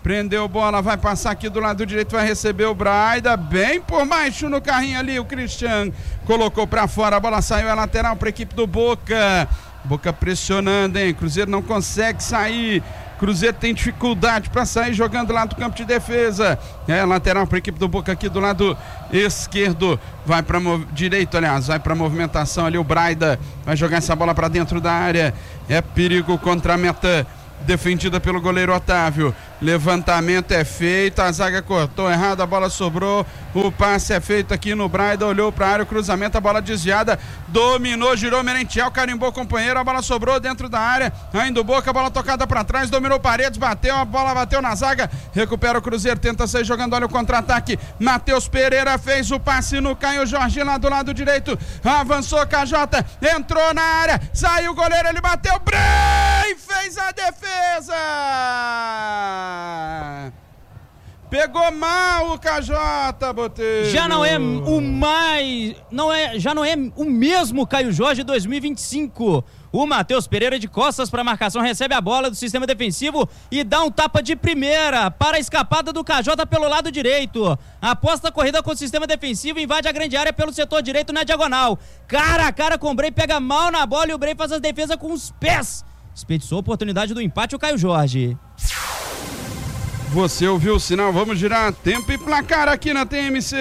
prendeu bola, vai passar aqui do lado direito, vai receber o Braida, bem por baixo no carrinho ali, o Christian colocou pra fora, a bola saiu, é lateral pra equipe do Boca. Boca pressionando, hein? Cruzeiro não consegue sair. Cruzeiro tem dificuldade para sair jogando lá do campo de defesa. É lateral para a equipe do Boca aqui do lado esquerdo. Vai para direito, aliás, vai para movimentação ali o Braida. Vai jogar essa bola para dentro da área. É perigo contra a meta. Defendida pelo goleiro Otávio. Levantamento é feito, a zaga cortou errado, a bola sobrou, o passe é feito aqui no Braida, olhou para a área, o cruzamento, a bola desviada, dominou, girou Merentiel, carimbou o companheiro, a bola sobrou dentro da área, ainda o Boca, a bola tocada para trás, dominou Paredes, bateu, a bola bateu na zaga, recupera o Cruzeiro, tenta sair jogando, olha o contra-ataque, Matheus Pereira fez o passe no Caio Jorge lá do lado direito, avançou KJ, entrou na área, saiu o goleiro, ele bateu, Brei, fez a defesa! Pegou mal o KJ, Botelho. Já não é o mais... já não é o mesmo Caio Jorge 2025. O Matheus Pereira de costas para marcação recebe a bola do sistema defensivo e dá um tapa de primeira para a escapada do KJ pelo lado direito. Aposta a corrida com o sistema defensivo, invade a grande área pelo setor direito na diagonal. Cara a cara com o Brei, pega mal na bola e o Brei faz a defesa com os pés. Desperdiçou a oportunidade do empate o Caio Jorge. Você ouviu o sinal, vamos girar tempo e placar aqui na TMC.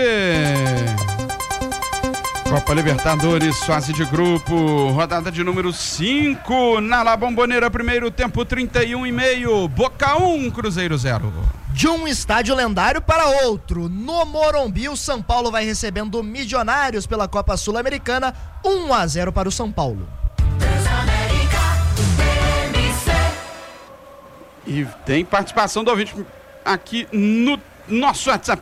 Copa Libertadores, fase de grupo, rodada de número 5, na La Bombonera, primeiro tempo 31,5, Boca 1, Cruzeiro 0. De um estádio lendário para outro, no Morumbi, o São Paulo vai recebendo Milionários pela Copa Sul-Americana, 1-0 para o São Paulo. E tem participação do ouvinte aqui no nosso WhatsApp,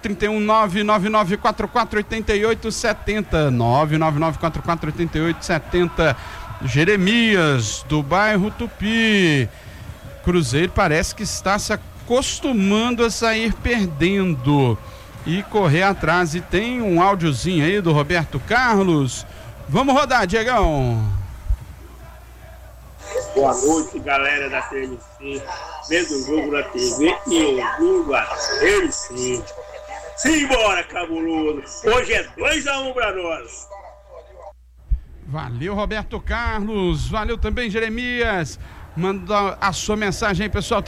31999448870, 999448870, Jeremias, do bairro Tupi. Cruzeiro parece que está se acostumando a sair perdendo e correr atrás. E tem um áudiozinho aí do Roberto Carlos. Vamos rodar, Diegão. Boa noite, galera da TMC. Vendo o jogo na TV e ouvindo a TMC. Simbora, cabuloso. Hoje é 2-1 pra nós. Valeu, Roberto Carlos. Valeu também, Jeremias. Manda a sua mensagem aí, pessoal,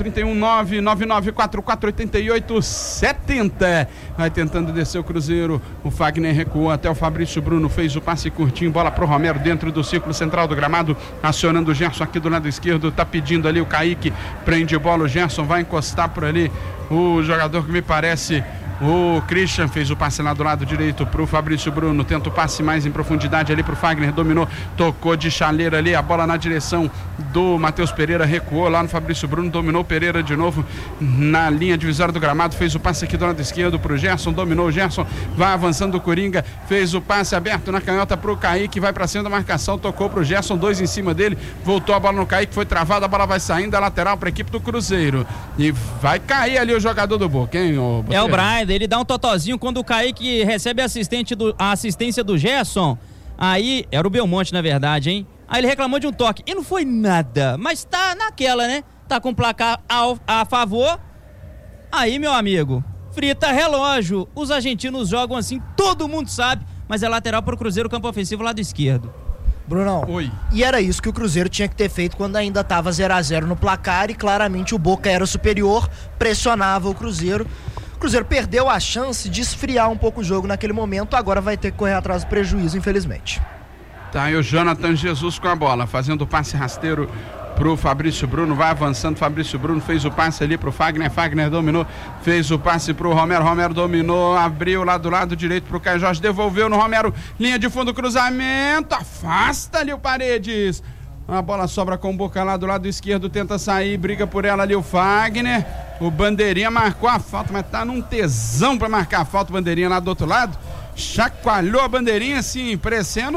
31999448870. Vai tentando descer o Cruzeiro, o Fagner recuou até o Fabrício Bruno, fez o passe curtinho, bola pro Romero dentro do círculo central do gramado, acionando o Gerson aqui do lado esquerdo, tá pedindo ali o Kaique, prende bola, o Gerson vai encostar por ali, o jogador que me parece... O Christian fez o passe lá do lado direito pro Fabrício Bruno, tenta o passe mais em profundidade ali pro Fagner, dominou, tocou de chaleira ali, a bola na direção do Matheus Pereira, recuou lá no Fabrício Bruno, dominou Pereira de novo na linha divisória do gramado, fez o passe aqui do lado esquerdo pro Gerson, dominou o Gerson, vai avançando o Coringa, fez o passe aberto na canhota pro Kaique, vai pra cima da marcação, tocou pro Gerson, 2 em cima dele, voltou a bola no Kaique, foi travada, a bola vai saindo, a lateral pra equipe do Cruzeiro, e vai cair ali o jogador do Boca, hein? É o Brian, ele dá um totozinho quando o Kaique recebe a assistência do Gerson. Aí, era o Belmonte na verdade, hein? Aí ele reclamou de um toque. E não foi nada, mas tá naquela, né? Tá com o placar a favor. Aí, meu amigo, frita relógio. Os argentinos jogam assim, todo mundo sabe. Mas é lateral pro Cruzeiro, campo ofensivo, lado esquerdo. Brunão, oi. E era isso que o Cruzeiro tinha que ter feito quando ainda estava 0-0 no placar e claramente o Boca era superior, pressionava o Cruzeiro. O Cruzeiro perdeu a chance de esfriar um pouco o jogo naquele momento, agora vai ter que correr atrás do prejuízo, infelizmente. Tá aí o Jonathan Jesus com a bola, fazendo o passe rasteiro pro Fabrício Bruno, vai avançando, Fabrício Bruno fez o passe ali pro Fagner, Fagner dominou, fez o passe pro Romero, Romero dominou, abriu lá do lado direito pro Caio Jorge, devolveu no Romero, linha de fundo, cruzamento, afasta ali o Paredes, a bola sobra com o Boca lá do lado esquerdo, tenta sair, briga por ela ali o Fagner, o Bandeirinha marcou a falta, mas tá num tesão pra marcar a falta, o Bandeirinha lá do outro lado, chacoalhou a Bandeirinha assim, parecendo...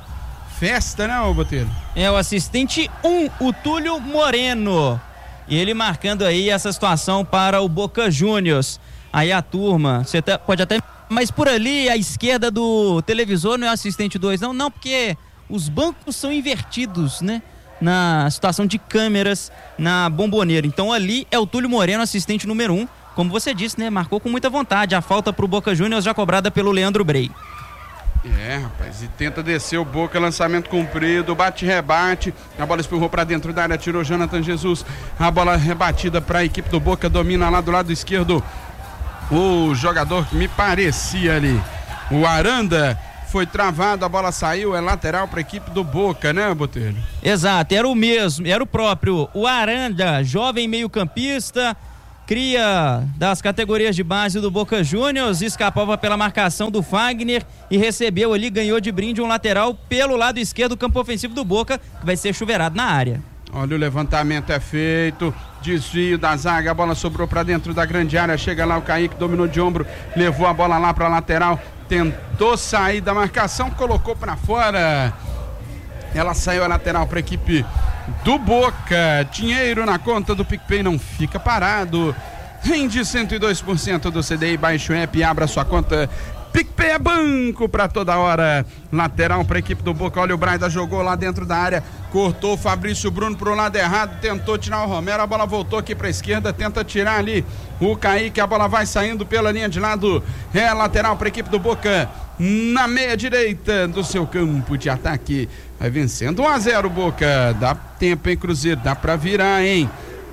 festa, né, ô Botelho? É o assistente 1, o Túlio Moreno. E ele marcando aí essa situação para o Boca Juniors. Aí a turma, você pode até... Mas por ali, à esquerda do televisor, não é assistente 2, não. Não, porque os bancos são invertidos, né? Na situação de câmeras na Bombonera. Então ali é o Túlio Moreno, assistente número 1. como você disse, né? Marcou com muita vontade. A falta pro Boca Juniors já cobrada pelo Leandro Brey. Rapaz, e tenta descer o Boca, lançamento comprido, bate-rebate, a bola espirrou pra dentro da área, tirou Jonathan Jesus, a bola rebatida pra equipe do Boca, domina lá do lado esquerdo o jogador que me parecia ali, o Aranda, foi travado, a bola saiu, é lateral pra equipe do Boca, né, Botelho? Exato, era o mesmo, era o próprio, o Aranda, jovem meio-campista, cria das categorias de base do Boca Juniors, escapava pela marcação do Fagner e recebeu ali, ganhou de brinde um lateral pelo lado esquerdo do campo ofensivo do Boca, que vai ser chuveirado na área. Olha, o levantamento é feito, desvio da zaga, a bola sobrou para dentro da grande área, chega lá o Kaique, dominou de ombro, levou a bola lá para a lateral, tentou sair da marcação, colocou para fora. Ela saiu a lateral para a equipe do Boca. Dinheiro na conta do PicPay não fica parado. Rende 102% do CDI. Baixe o app e abra sua conta. PicPay é banco para toda hora. Lateral para a equipe do Boca. Olha, o Braida jogou lá dentro da área. Cortou o Fabrício Bruno pro lado errado. Tentou tirar o Romero. A bola voltou aqui para a esquerda. Tenta tirar ali o Kaique. A bola vai saindo pela linha de lado. É lateral para a equipe do Boca. Na meia direita do seu campo de ataque. Vai vencendo 1-0 Boca. Dá tempo, hein, Cruzeiro? Dá pra virar, hein?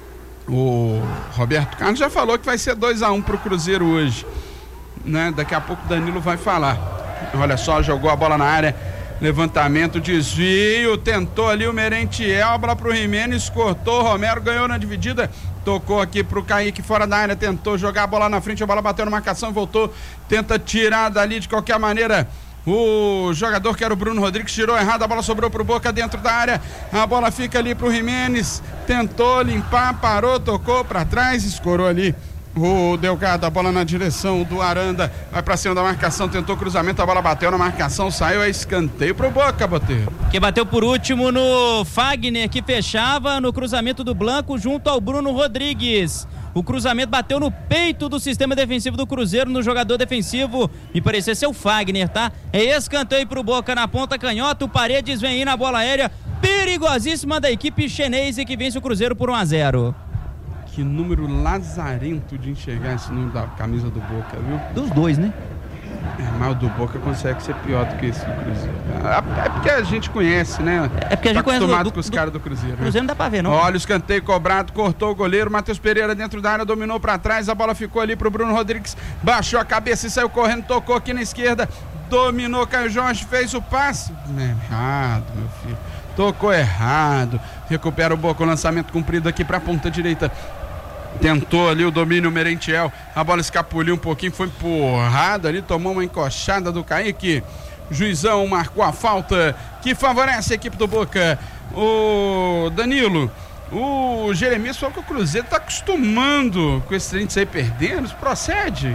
O Roberto Carlos já falou que vai ser 2-1 pro Cruzeiro hoje, né? Daqui a pouco o Danilo vai falar. Olha só, jogou a bola na área. Levantamento, desvio. Tentou ali o Merentiel. A bola pro Jimenez. Cortou. Romero ganhou na dividida. Tocou aqui pro Kaique fora da área. Tentou jogar a bola na frente. A bola bateu na marcação. Voltou. Tenta tirar dali de qualquer maneira. O jogador que era o Bruno Rodrigues tirou errado, a bola sobrou pro Boca dentro da área, a bola fica ali pro Jimenez, tentou limpar, parou, tocou pra trás, escorou ali o Delgado, a bola na direção do Aranda, vai pra cima da marcação, tentou cruzamento, a bola bateu na marcação, saiu, é escanteio pro Boca, Boteiro. Que bateu por último no Fagner, que fechava no cruzamento do Blanco junto ao Bruno Rodrigues. O cruzamento bateu no peito do sistema defensivo do Cruzeiro, no jogador defensivo, me parecia ser o Fagner, tá? É escanteio pro Boca na ponta canhota, o Paredes vem aí na bola aérea, perigosíssima da equipe chinesa que vence o Cruzeiro por 1-0. Que número lazarento de enxergar esse número da camisa do Boca, viu? Dos dois, né? Mas o do Boca consegue ser pior do que esse do Cruzeiro. É porque a gente conhece, né? É porque a gente conhece acostumado com os caras do Cruzeiro. Cruzeiro não dá pra ver, não. Olha o escanteio cobrado, cortou o goleiro, Matheus Pereira dentro da área, dominou pra trás, a bola ficou ali pro Bruno Rodrigues, baixou a cabeça e saiu correndo, tocou aqui na esquerda, dominou, Caio Jorge, fez o passe. Errado, meu filho. Tocou errado. Recupera o Boca, o lançamento comprido aqui pra ponta direita. Tentou ali o domínio Merentiel, a bola escapuliu um pouquinho, foi empurrada ali, tomou uma encoxada do Kaique. Juizão marcou a falta que favorece a equipe do Boca. O Danilo, o Jeremias falou que o Cruzeiro tá acostumando com esse trem de sair perdendo, isso procede?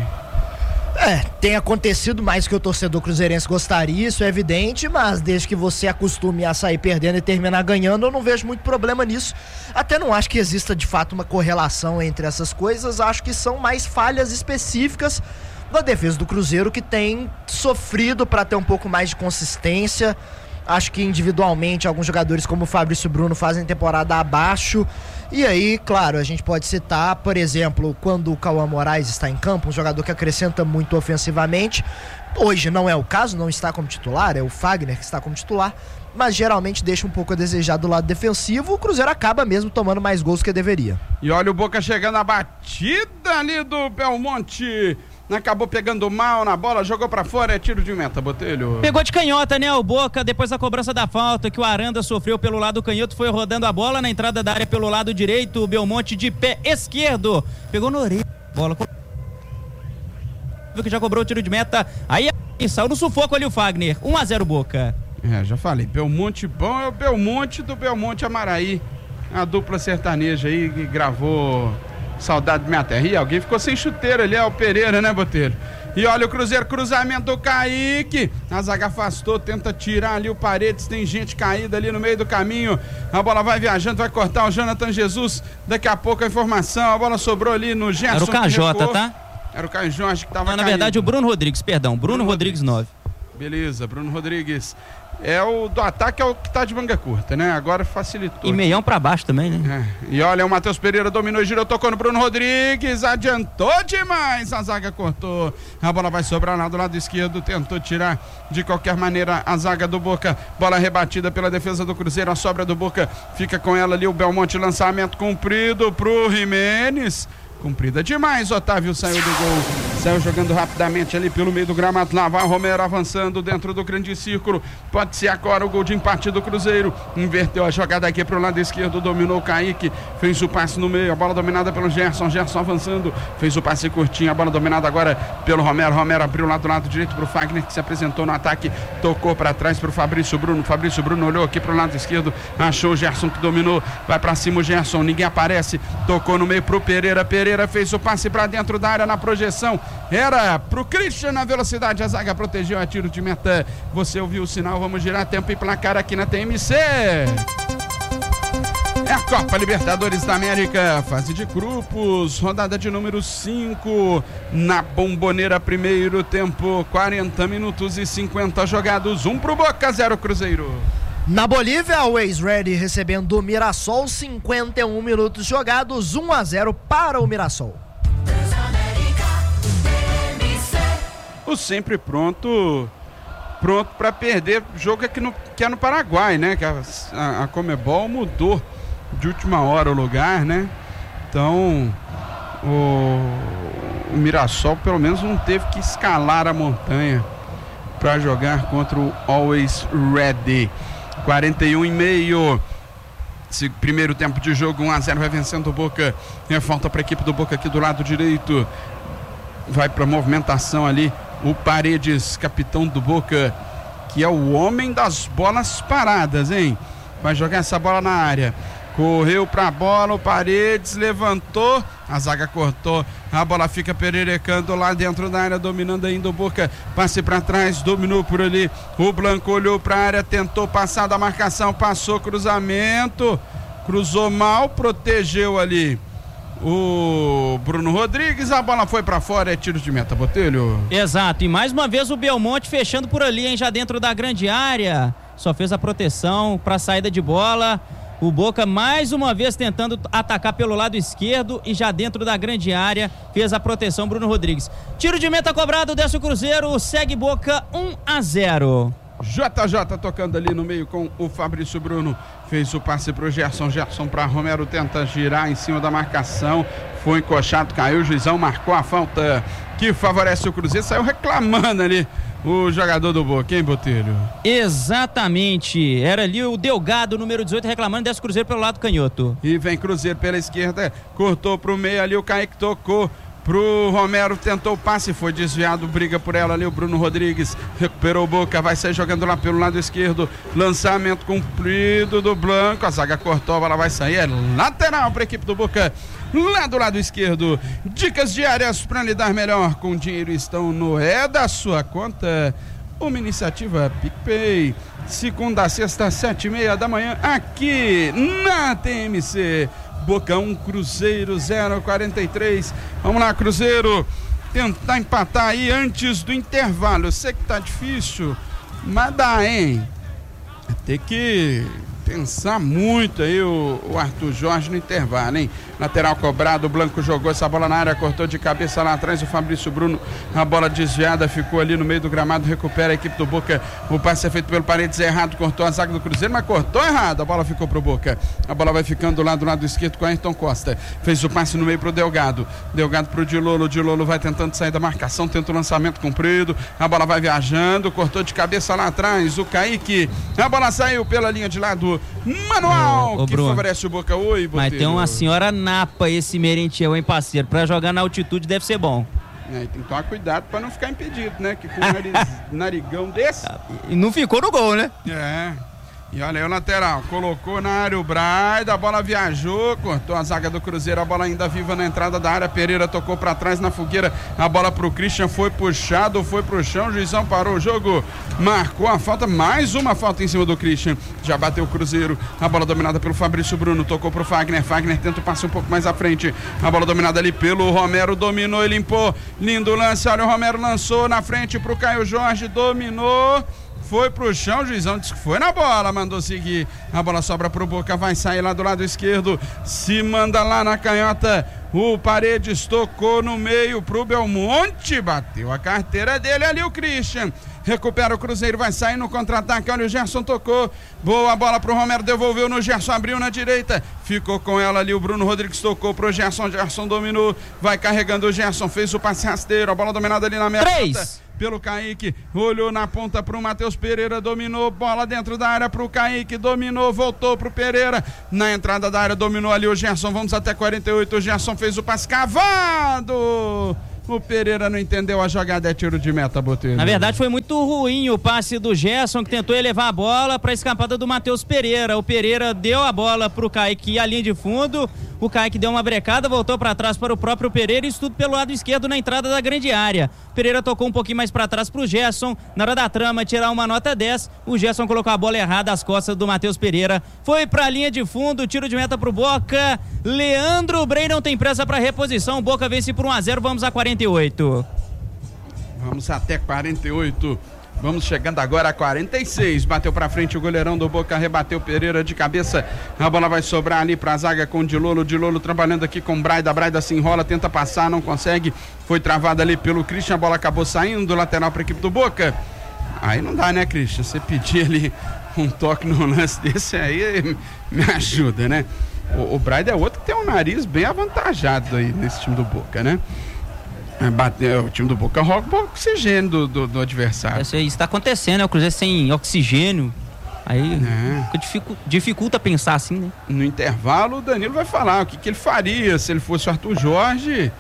Tem acontecido mais que o torcedor cruzeirense gostaria, isso é evidente, mas desde que você acostume a sair perdendo e terminar ganhando, eu não vejo muito problema nisso. Até não acho que exista de fato uma correlação entre essas coisas, acho que são mais falhas específicas da defesa do Cruzeiro, que tem sofrido para ter um pouco mais de consistência. Acho que individualmente alguns jogadores como o Fabrício Bruno fazem temporada abaixo. E aí, claro, a gente pode citar, por exemplo, quando o Cauã Moraes está em campo, um jogador que acrescenta muito ofensivamente. Hoje não é o caso, não está como titular, é o Fagner que está como titular, mas geralmente deixa um pouco a desejar do lado defensivo. O Cruzeiro acaba mesmo tomando mais gols que deveria. E olha o Boca chegando, a batida ali do Belmonte. Acabou pegando mal na bola, jogou pra fora, é tiro de meta, Botelho. Pegou de canhota, né, o Boca, depois da cobrança da falta que o Aranda sofreu pelo lado canhoto, foi rodando a bola na entrada da área pelo lado direito, o Belmonte de pé esquerdo, pegou na orelha, bola, viu que já cobrou o tiro de meta, aí saiu no sufoco ali o Fagner, 1-0 Boca. Já falei, Belmonte bom é o Belmonte do Belmonte Amaraí, a dupla sertaneja aí que gravou Saudade da Minha Terra. E alguém ficou sem chuteiro ali, é o Pereira, né, Botelho? E olha o Cruzeiro, cruzamento do Kaique. A zaga afastou, tenta tirar ali o Paredes. Tem gente caída ali no meio do caminho. A bola vai viajando, vai cortar o Jonathan Jesus. Daqui a pouco a informação. A bola sobrou ali no Gerson. Era o Cajota, tá? Era o Caio Jorge que tava na verdade, o Bruno Rodrigues, perdão. Bruno Rodrigues 9. Beleza, Bruno Rodrigues. o do ataque é o que tá de manga curta, né? Agora facilitou. E meião pra baixo também, né? E olha, o Matheus Pereira dominou, girou, tocou no Bruno Rodrigues, adiantou demais, a zaga cortou, a bola vai sobrar lá do lado esquerdo, tentou tirar de qualquer maneira a zaga do Boca, bola rebatida pela defesa do Cruzeiro, a sobra do Boca, fica com ela ali o Belmonte, lançamento comprido pro Jimenez. Cumprida demais, Otávio saiu do gol, saiu jogando rapidamente ali pelo meio do gramado, lá vai o Romero avançando dentro do grande círculo, pode ser agora o gol de empate do Cruzeiro, inverteu a jogada aqui pro lado esquerdo, dominou o Kaique, fez o passe no meio, a bola dominada pelo Gerson avançando, fez o passe curtinho, a bola dominada agora pelo Romero abriu lá do lado direito pro Fagner, que se apresentou no ataque, tocou para trás pro Fabrício Bruno olhou aqui pro lado esquerdo, achou o Gerson que dominou, vai para cima o Gerson, ninguém aparece, tocou no meio pro Pereira fez o passe para dentro da área na projeção, era pro Christian na velocidade, a zaga protegeu a tiro de meta, você ouviu o sinal, vamos girar tempo e placar aqui na TMC. É a Copa Libertadores da América, fase de grupos, rodada de número 5, na Bomboneira, primeiro tempo, 40 minutos e 50 jogados, 1 pro Boca, 0 Cruzeiro. Na Bolívia, o ex-Ready recebendo o Mirassol, 51 minutos jogados, 1-0 para o Mirassol. O sempre pronto para perder, jogo que é no Paraguai, né? Que a Conmebol mudou de última hora o lugar, né? Então, o Mirassol pelo menos não teve que escalar a montanha para jogar contra o Always Ready. 41,5. Primeiro tempo de jogo, 1-0, vai vencendo o Boca. Falta para a equipe do Boca aqui do lado direito. Vai para movimentação ali o Paredes, capitão do Boca, que é o homem das bolas paradas, hein? Vai jogar essa bola na área. Correu pra bola, o Paredes levantou, a zaga cortou, a bola fica pererecando lá dentro da área, dominando ainda o Boca, passe pra trás, dominou por ali, o Blanco olhou pra área, tentou passar da marcação, passou, cruzamento, cruzou mal, protegeu ali o Bruno Rodrigues, a bola foi pra fora, é tiro de meta, Botelho. Exato, e mais uma vez o Belmonte fechando por ali, hein, já dentro da grande área, só fez a proteção pra saída de bola. O Boca mais uma vez tentando atacar pelo lado esquerdo e já dentro da grande área fez a proteção Bruno Rodrigues. Tiro de meta cobrado, desce o Cruzeiro, segue Boca 1-0. JJ tocando ali no meio com o Fabrício Bruno, fez o passe pro Gerson para Romero, tenta girar em cima da marcação, foi encoxado, caiu, o juizão marcou a falta que favorece o Cruzeiro, saiu reclamando ali o jogador do Boca, hein, Botelho? Exatamente, era ali o Delgado, número 18, reclamando, desce o Cruzeiro pelo lado canhoto. E vem Cruzeiro pela esquerda, cortou pro meio ali, o Kaique tocou pro Romero, tentou o passe, foi desviado, briga por ela ali o Bruno Rodrigues, recuperou o Boca, vai sair jogando lá pelo lado esquerdo, lançamento cumprido do Blanco, a zaga cortou, a bola vai sair, é lateral para a equipe do Boca, lá do lado esquerdo. Dicas diárias para lidar melhor com dinheiro estão no da sua conta, uma iniciativa PicPay, segunda a sexta, 7h30 da manhã, aqui na TMC. Boca 1, Cruzeiro 0,43. Vamos lá, Cruzeiro, tentar empatar aí antes do intervalo. Eu sei que tá difícil, mas dá, hein? Tem que pensar muito aí o Arthur Jorge no intervalo, hein? Lateral cobrado, o Blanco jogou essa bola na área, cortou de cabeça lá atrás o Fabrício Bruno, a bola desviada, ficou ali no meio do gramado, recupera a equipe do Boca, o passe é feito pelo Paredes, é errado, cortou a zaga do Cruzeiro, mas cortou errado, a bola ficou pro Boca, a bola vai ficando lá do lado esquerdo com o Ayrton Costa, fez o passe no meio pro Delgado pro Dilolo, o Dilolo vai tentando sair da marcação, tenta o lançamento comprido, a bola vai viajando, cortou de cabeça lá atrás, o Kaique, a bola saiu pela linha de lado, manual, que Bruno, favorece o Boca. Oi, Botelho. Mas tem uma senhora napa esse Merentiel, hein, parceiro? Pra jogar na altitude deve ser bom. Tem que tomar cuidado pra não ficar impedido, né? Que com um narigão desse. E não ficou no gol, né? É. E olha aí o lateral, colocou na área o Braida, a bola viajou, cortou a zaga do Cruzeiro, a bola ainda viva na entrada da área, Pereira tocou pra trás na fogueira, a bola pro Christian, foi puxado, foi pro chão, o juizão parou o jogo, marcou a falta, mais uma falta em cima do Christian, já bateu o Cruzeiro, a bola dominada pelo Fabrício Bruno, tocou pro Fagner tenta o passe um pouco mais à frente, a bola dominada ali pelo Romero, dominou e limpou, lindo lance, olha o Romero lançou na frente pro Caio Jorge, dominou, foi pro chão, o juizão disse que foi na bola, mandou seguir. A bola sobra pro Boca, vai sair lá do lado esquerdo, se manda lá na canhota. O Paredes tocou no meio pro Belmonte, bateu a carteira dele ali o Christian. Recupera o Cruzeiro, vai sair no contra-ataque, olha o Gerson tocou, boa bola pro Romero, devolveu no Gerson, abriu na direita, ficou com ela ali, o Bruno Rodrigues tocou pro Gerson, Gerson dominou, vai carregando o Gerson, fez o passe rasteiro, a bola dominada ali na meia ponta pelo Kaique, olhou na ponta pro Matheus Pereira, dominou, bola dentro da área pro Kaique, dominou, voltou pro Pereira, na entrada da área dominou ali o Gerson, vamos até 48, o Gerson fez o passe cavado. O Pereira não entendeu a jogada, é tiro de meta, Botelho. Na verdade foi muito ruim o passe do Gerson, que tentou elevar a bola para a escapada do Matheus Pereira. O Pereira deu a bola pro Kaique à linha de fundo, o Kaique deu uma brecada, voltou para trás para o próprio Pereira, isso tudo pelo lado esquerdo na entrada da grande área. Pereira tocou um pouquinho mais para trás pro Gerson, na hora da trama tirar uma nota 10, o Gerson colocou a bola errada às costas do Matheus Pereira, foi para a linha de fundo, tiro de meta pro Boca. Leandro Brei não tem pressa para reposição, o Boca vence por 1-0, vamos a 48. Vamos até 48. Vamos chegando agora a 46. Bateu pra frente o goleirão do Boca, rebateu Pereira de cabeça. A bola vai sobrar ali pra zaga com o Dilolo. Dilolo trabalhando aqui com o Braida. Braida se enrola, tenta passar, não consegue. Foi travada ali pelo Christian. A bola acabou saindo do lateral pra equipe do Boca. Aí não dá, né, Christian? Você pedir ali um toque no lance desse aí, me ajuda, né? O Braida é outro que tem um nariz bem avantajado aí nesse time do Boca, né? O time do Boca rouba o oxigênio do adversário. Isso está acontecendo, né? O Cruzeiro sem oxigênio. Aí dificulta pensar assim, né? No intervalo, o Danilo vai falar o que ele faria se ele fosse o Arthur Jorge.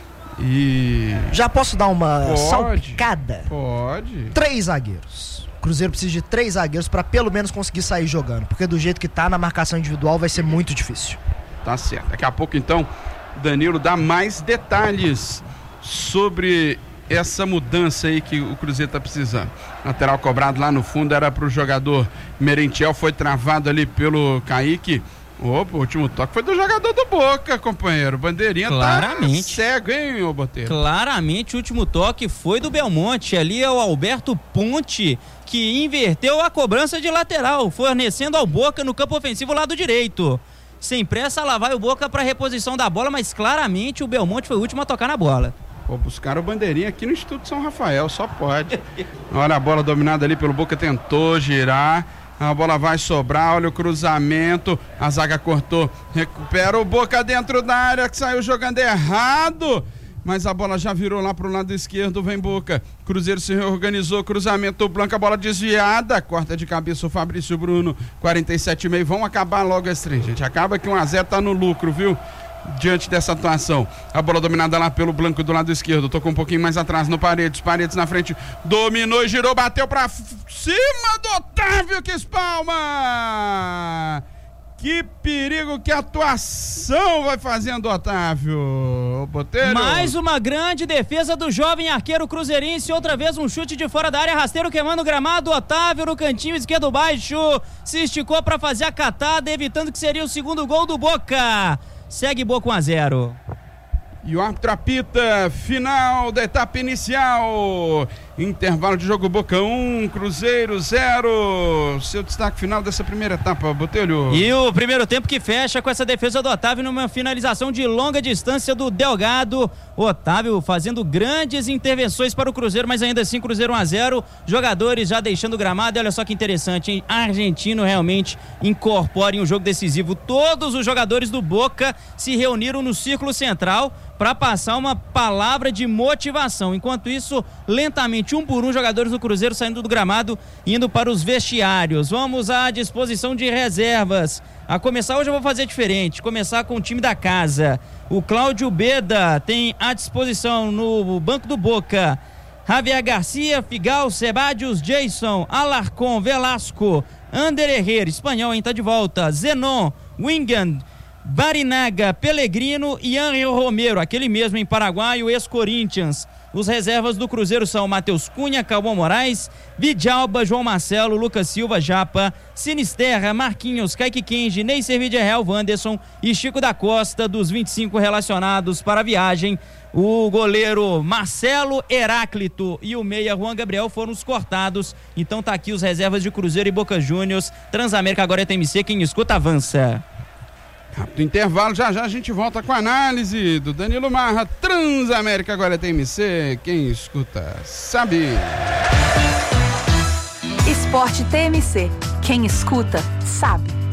E. Já posso dar uma salpicada? Pode. 3 zagueiros. O Cruzeiro precisa de 3 zagueiros para pelo menos conseguir sair jogando. Porque do jeito que tá na marcação individual vai ser muito difícil. Tá certo. Daqui a pouco, então, Danilo dá mais detalhes sobre essa mudança aí que o Cruzeiro tá precisando. Lateral cobrado lá no fundo era pro jogador Merentiel, foi travado ali pelo Kaique. Opa, o último toque foi do jogador do Boca, companheiro. Bandeirinha claramente tá cego, hein, ô Boteiro? Claramente o último toque foi do Belmonte. Ali é o Alberto Ponte que inverteu a cobrança de lateral, fornecendo ao Boca no campo ofensivo lado direito. Sem pressa, lá vai o Boca para reposição da bola, mas claramente o Belmonte foi o último a tocar na bola. Pô, buscaram o bandeirinha aqui no Instituto São Rafael, só pode. Olha a bola dominada ali pelo Boca, tentou girar, a bola vai sobrar, olha o cruzamento, a zaga cortou, recupera o Boca dentro da área, que saiu jogando errado, mas a bola já virou lá pro lado esquerdo, vem Boca, Cruzeiro se reorganizou, cruzamento Blanco, a bola desviada, corta de cabeça o Fabrício Bruno, 47,5, vamos acabar logo esse trem, gente, acaba que 1-0 tá no lucro, viu? Diante dessa atuação, a bola dominada lá pelo Blanco do lado esquerdo, tocou um pouquinho mais atrás no Paredes na frente, dominou e girou, bateu pra cima do Otávio, que espalma! Que perigo, que atuação vai fazendo o Otávio, Botelho. Mais uma grande defesa do jovem arqueiro cruzeirense, outra vez um chute de fora da área, rasteiro queimando o gramado, Otávio no cantinho esquerdo baixo, se esticou para fazer a catada, evitando que seria o segundo gol do Boca. Segue Boca 1-0. E o árbitro apita, final da etapa inicial. Intervalo de jogo, Boca 1, Cruzeiro 0. Seu destaque final dessa primeira etapa, Botelho. E o primeiro tempo que fecha com essa defesa do Otávio numa finalização de longa distância do Delgado. Otávio fazendo grandes intervenções para o Cruzeiro, mas ainda assim Cruzeiro 1-0. Jogadores já deixando o gramado. E olha só que interessante, hein? Argentino realmente incorpora em um jogo decisivo. Todos os jogadores do Boca se reuniram no círculo central para passar uma palavra de motivação. Enquanto isso, lentamente, um por um, jogadores do Cruzeiro saindo do gramado, indo para os vestiários. Vamos à disposição de reservas. A começar hoje eu vou fazer diferente, começar com o time da casa. O Cláudio Beda tem à disposição no banco do Boca Javier Garcia, Figal, Sebadios, Jason, Alarcon, Velasco, Ander Herrera, espanhol ainda tá de volta, Zenon, Wingand, Barinaga, Pellegrino e Angel Romero, aquele mesmo em Paraguai, o ex-Corinthians. Os reservas do Cruzeiro são Matheus Cunha, Cauã Moraes, Vidalba, João Marcelo, Lucas Silva, Japa, Sinisterra, Marquinhos, Kaique Kenji, Ney Servidierreal, Wanderson e Chico da Costa. Dos 25 relacionados para a viagem, o goleiro Marcelo Heráclito e o meia Juan Gabriel foram os cortados. Então tá aqui os reservas de Cruzeiro e Boca Juniors. Transamérica agora é TMC, quem escuta avança. Rápido intervalo, já a gente volta com a análise do Danilo Marra. Transamérica agora é TMC, quem escuta sabe. Esporte TMC, quem escuta sabe.